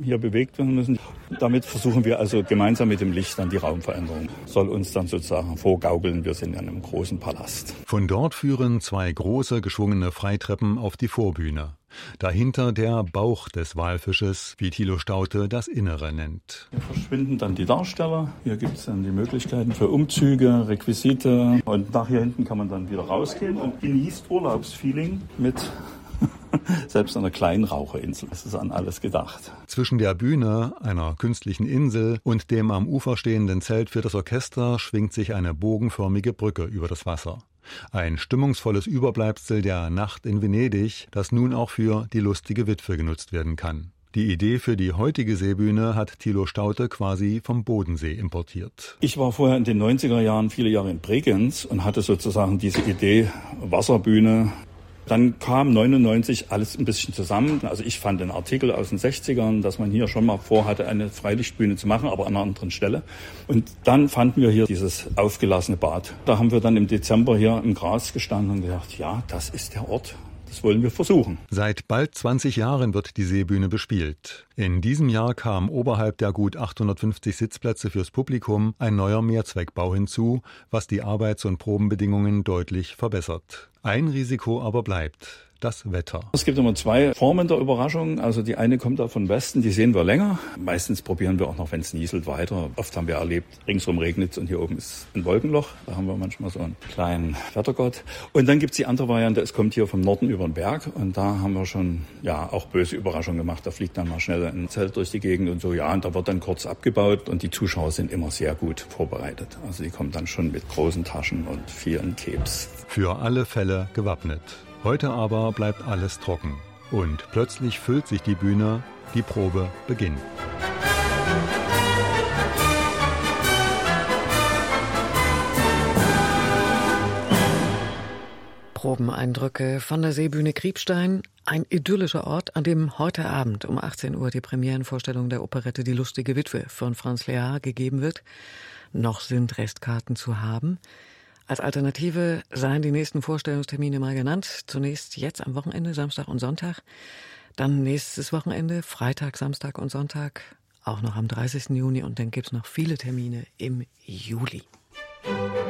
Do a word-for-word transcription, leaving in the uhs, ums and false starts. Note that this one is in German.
hier bewegt werden müssen. Damit versuchen wir also gemeinsam mit dem Licht dann die Raumveränderung. Soll uns dann sozusagen vorgaukeln, wir sind in einem großen Palast. Von dort führen zwei große geschwungene Freitreppen auf die Vorbühne. Dahinter der Bauch des Walfisches, wie Thilo Staudte das Innere nennt. Hier verschwinden dann die Darsteller. Hier gibt es dann die Möglichkeiten für Umzüge, Requisite. Und nach hier hinten kann man dann wieder rausgehen und genießt Urlaubsfeeling mit selbst einer kleinen Raucherinsel. Das ist an alles gedacht. Zwischen der Bühne, einer künstlichen Insel und dem am Ufer stehenden Zelt für das Orchester schwingt sich eine bogenförmige Brücke über das Wasser. Ein stimmungsvolles Überbleibsel der Nacht in Venedig, das nun auch für die lustige Witwe genutzt werden kann. Die Idee für die heutige Seebühne hat Thilo Staudte quasi vom Bodensee importiert. Ich war vorher in den neunziger Jahren viele Jahre in Bregenz und hatte sozusagen diese Idee Wasserbühne. Dann kam neunundneunzig alles ein bisschen zusammen. Also ich fand einen Artikel aus den sechzigern, dass man hier schon mal vorhatte, eine Freilichtbühne zu machen, aber an einer anderen Stelle. Und dann fanden wir hier dieses aufgelassene Bad. Da haben wir dann im Dezember hier im Gras gestanden und gedacht, ja, das ist der Ort. Das wollen wir versuchen. Seit bald zwanzig Jahren wird die Seebühne bespielt. In diesem Jahr kam oberhalb der gut achthundertfünfzig Sitzplätze fürs Publikum ein neuer Mehrzweckbau hinzu, was die Arbeits- und Probenbedingungen deutlich verbessert. Ein Risiko aber bleibt: das Wetter. Es gibt immer zwei Formen der Überraschung. Also die eine kommt da von Westen, die sehen wir länger. Meistens probieren wir auch noch, wenn es nieselt, weiter. Oft haben wir erlebt, ringsum regnet es und hier oben ist ein Wolkenloch. Da haben wir manchmal so einen kleinen Wettergott. Und dann gibt es die andere Variante, es kommt hier vom Norden über den Berg. Und da haben wir schon ja auch böse Überraschungen gemacht. Da fliegt dann mal schnell ein Zelt durch die Gegend und so. Ja, und da wird dann kurz abgebaut. Und die Zuschauer sind immer sehr gut vorbereitet. Also die kommen dann schon mit großen Taschen und vielen Keps. Für alle Fälle gewappnet. Heute aber bleibt alles trocken. Und plötzlich füllt sich die Bühne, die Probe beginnt. Probeneindrücke von der Seebühne Kriebstein. Ein idyllischer Ort, an dem heute Abend um achtzehn Uhr die Premierenvorstellung der Operette Die lustige Witwe von Franz Lehár gegeben wird. Noch sind Restkarten zu haben. Als Alternative seien die nächsten Vorstellungstermine mal genannt. Zunächst jetzt am Wochenende, Samstag und Sonntag. Dann nächstes Wochenende, Freitag, Samstag und Sonntag. Auch noch am dreißigsten Juni. Und dann gibt's noch viele Termine im Juli.